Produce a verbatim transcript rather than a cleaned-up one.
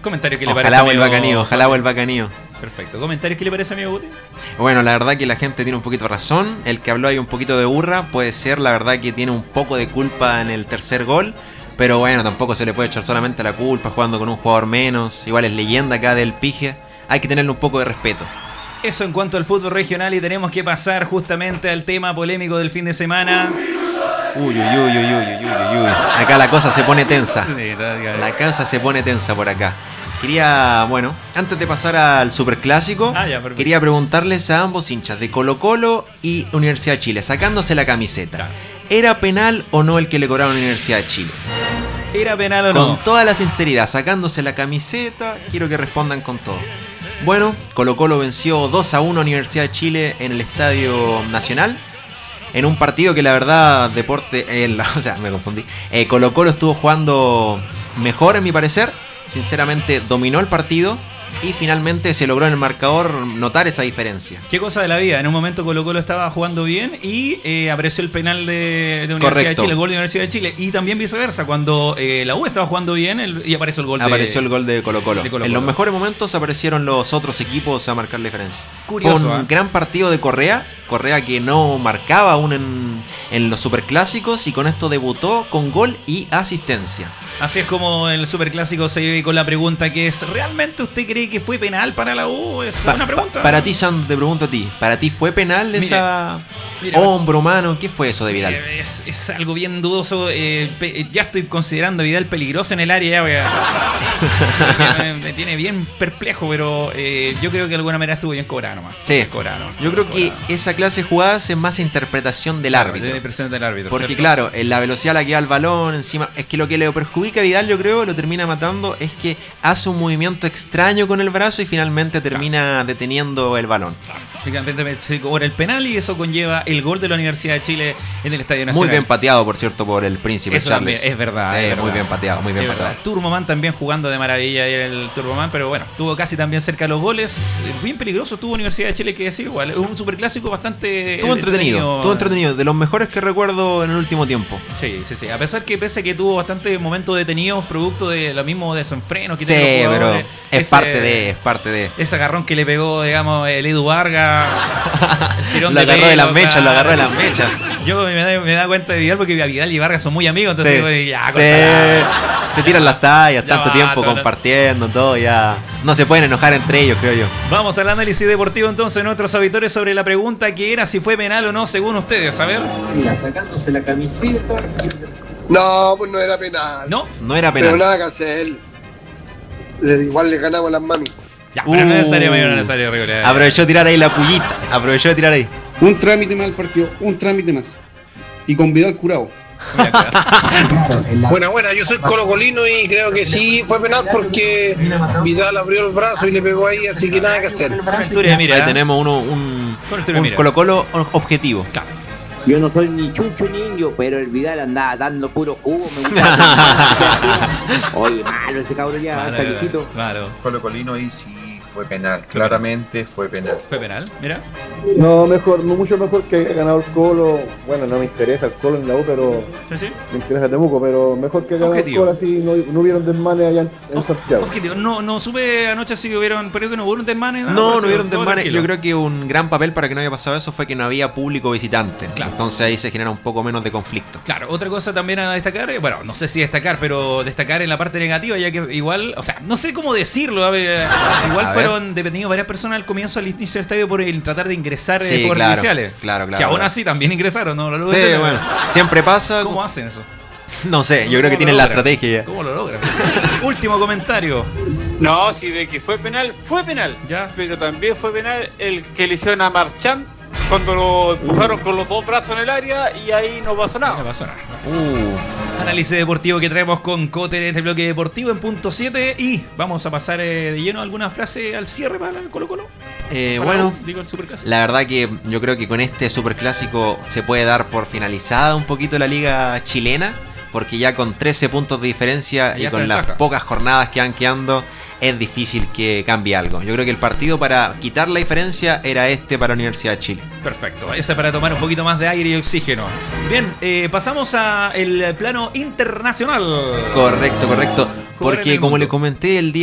Comentarios que le Ojalá parece. vuelva Canío, ojalá vuelva Canío. Perfecto. ¿Comentarios que le parece, amigo Guti? Bueno, la verdad que la gente tiene un poquito de razón. El que habló ahí un poquito de burra puede ser, la verdad que tiene un poco de culpa en el tercer gol. Pero bueno, tampoco se le puede echar solamente la culpa jugando con un jugador menos. Igual es leyenda acá del Pige. Hay que tenerle un poco de respeto. Eso en cuanto al fútbol regional, y tenemos que pasar justamente al tema polémico del fin de semana. Uy, uy, uy, uy, uy, uy, uy, uy. Acá la cosa se pone tensa. La cosa se pone tensa por acá. Quería, bueno, antes de pasar al superclásico, ah, ya, quería preguntarles a ambos hinchas de Colo Colo y Universidad de Chile, sacándose la camiseta. Claro. ¿Era penal o no el que le cobraron a Universidad de Chile? ¿Era penal o no? Con toda la sinceridad, sacándose la camiseta, quiero que respondan con todo. Bueno, Colo Colo venció dos a uno a Universidad de Chile en el Estadio Nacional. En un partido que la verdad, Deporte... Eh, la, o sea, me confundí. Eh, Colo Colo estuvo jugando mejor, en mi parecer. Sinceramente, dominó el partido. Y finalmente se logró en el marcador notar esa diferencia. Qué cosa de la vida. En un momento Colo Colo estaba jugando bien y eh, apareció el penal de, de Universidad Correcto. de Chile, el gol de Universidad de Chile. Y también viceversa, cuando eh, la U estaba jugando bien el, y apareció el gol de Apareció el gol de Colo Colo. de Colo Colo. En los mejores momentos aparecieron los otros equipos a marcar la diferencia. Curioso, Con un ¿eh? gran partido de Correa. Correa que no marcaba aún en, en los superclásicos y con esto debutó con gol y asistencia. Así es como el superclásico se vive con la pregunta que es: ¿realmente usted cree que fue penal para la U? Es pa, una pregunta. Pa, para ti, Sam, te pregunto a ti. ¿Para ti fue penal mire, esa mire, hombro, mano? ¿Qué fue eso de Vidal? Es, es algo bien dudoso. Eh, pe, ya estoy considerando a Vidal peligroso en el área. Ya, me, me tiene bien perplejo, pero eh, yo creo que de alguna manera estuvo bien cobrado nomás. Sí, cobrado, nomás. Yo creo cobrado. que esa clase de jugadas es más interpretación del claro, árbitro. De impresión del árbitro. Porque ¿cierto? claro, en la velocidad a la que va el balón, encima, es que lo que le perjudica a Vidal, yo creo, lo termina matando, es que hace un movimiento extraño con el brazo y finalmente termina claro. deteniendo el balón. Claro. Se cobra el penal y eso conlleva el gol de la Universidad de Chile en el Estadio Nacional. Muy bien pateado, por cierto, por el príncipe eso Charles. También, es verdad. Sí, es verdad. muy bien pateado, muy bien es pateado. Verdad. Turboman también jugando de maravilla ahí el Turboman, pero bueno, estuvo casi también cerca de los goles. Bien peligroso tuvo Universidad de Chile, que decir igual. Es un superclásico bastante Estuvo entretenido, entretenido, estuvo entretenido, de los mejores que recuerdo en el último tiempo. Sí, sí, sí. A pesar que pese que tuvo bastante momentos detenidos, producto de lo mismo desenfreno que sí, tienen los jugadores. Pero es ese, parte de, es parte de. Ese agarrón que le pegó, digamos, el Edu Vargas. El tirón lo de agarró pelo, de las mechas, claro. lo agarró de las mechas. Yo me da, me da cuenta de Vidal porque Vidal y Vargas son muy amigos, entonces sí. digo, ya, sí. Se tiran las tallas, ya tanto va, tiempo todo, compartiendo, todo, ya. No se pueden enojar entre ellos, creo yo. Vamos al análisis deportivo entonces de nuestros auditores sobre la pregunta que era si fue penal o no, según ustedes. A ver. Mira, sacándose la camiseta. No, pues no era penal. No, no era penal. Pero nada que hacer. Le, igual le ganamos a las mami. Ya, pero uh, no es necesario, no es necesario, regular. Aprovechó de tirar ahí la pullita. Aprovechó de tirar ahí. Un trámite más al partido, un trámite más. Y con Vidal curado. Buena, buena, yo soy colocolino y creo que sí fue penal porque Vidal abrió el brazo y le pegó ahí, así que nada que hacer. Altura, mira, ahí tenemos uno, un, Altura, un Colo Colo objetivo. Claro. Yo no soy ni chucho ni indio, pero el Vidal andaba dando puro cubo. Me gusta. Oye, malo ese cabrón ya, Malo, saquecito. Claro. Colocolino y sí fue penal, claramente fue penal. Fue penal, mira. No, mejor, no mucho mejor que haya ganado el Colo. Bueno, no me interesa el Colo en la U, pero sí, sí. me interesa Temuco, pero mejor que haya ganado el Colo, así no, no hubieron desmanes allá en, en Santiago. Objetivo. No, no supe anoche si hubieron, pero que no hubo un desmane. No, no, no hubieron desmanes. Yo creo que un gran papel para que no haya pasado eso fue que no había público visitante. Claro. Entonces ahí se genera un poco menos de conflicto. Claro, otra cosa también a destacar, bueno, no sé si destacar, pero destacar en la parte negativa, ya que igual, o sea, no sé cómo decirlo, a ver, igual a fueron ver. detenidos varias personas al comienzo al inicio del estadio por el tratar de ingresar sí, fuegos claro, artificiales. Claro, claro. Que aún claro. así también ingresaron, ¿no? Sí, bueno, siempre pasa. ¿Cómo hacen eso? No sé, yo creo que tienen la estrategia ya. ¿Cómo lo logran? Último comentario. No, si de que fue penal, fue penal. Ya. Pero también fue penal el que le hicieron a Marchand cuando lo empujaron con los dos brazos en el área y ahí no pasó nada. No pasó nada. Uh. Análisis deportivo que traemos con Cotter en este bloque deportivo en punto siete. Y vamos a pasar eh, de lleno alguna frase al cierre para el Colo Colo. Eh, bueno, digo el superclásico. La verdad que yo creo que con este superclásico se puede dar por finalizada un poquito la liga chilena. Porque ya con trece puntos de diferencia y con las pocas jornadas que van quedando, es difícil que cambie algo. Yo creo que el partido para quitar la diferencia era este para la Universidad de Chile. Perfecto, ese para tomar un poquito más de aire y oxígeno. Bien, eh, pasamos al plano internacional. Correcto, correcto. Porque como le comenté el día